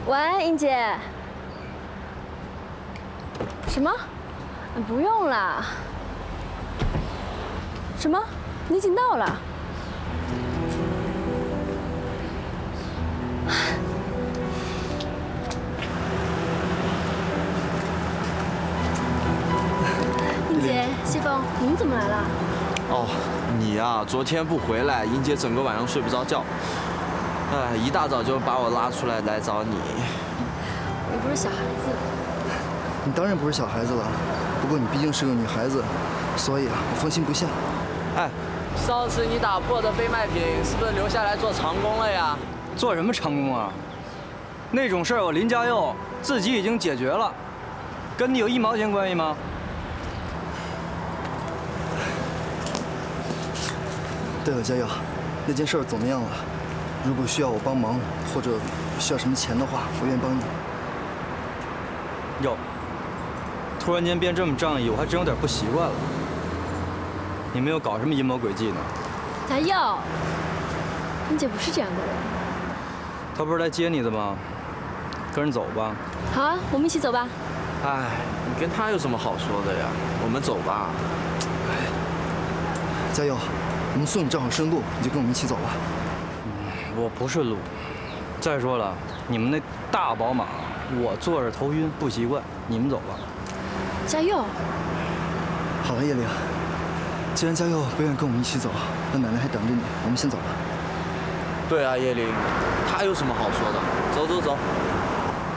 喂，英姐。什么？不用啦。什么？你已经到了？英姐，西风，您怎么来了？ 哦，你呀，昨天不回来，英姐整个晚上睡不着觉。哎，一大早就把我拉出来找你。 我又不是小孩子。 你当然不是小孩子了，不过你毕竟是个女孩子，所以我放心不下。 哎，上次你打破的非卖品是不是留下来做长工了呀？ 做什么长工啊？那种事儿我林家佑自己已经解决了，跟你有1毛钱关系吗？ 对了，佳佑，那件事怎么样了？如果需要我帮忙，或者需要什么钱的话，我愿意帮你。 哟，突然间变这么仗义，我还真有点不习惯了。你们又搞什么阴谋诡计呢？ 佳佑，英姐不是这样的人。 他不是来接你的吗？跟人走吧。 好啊，我们一起走吧。 哎，你跟他有什么好说的呀？我们走吧。 佳佑，我们送你正好顺路，你就跟我们一起走吧。 我不顺路。再说了，你们那大宝马，我坐着头晕不习惯，你们走吧。 佳佑。 好了，叶玲，既然佳佑不愿意跟我们一起走，那奶奶还等着你，我们先走吧。 对啊，叶玲，他有什么好说的？走走走。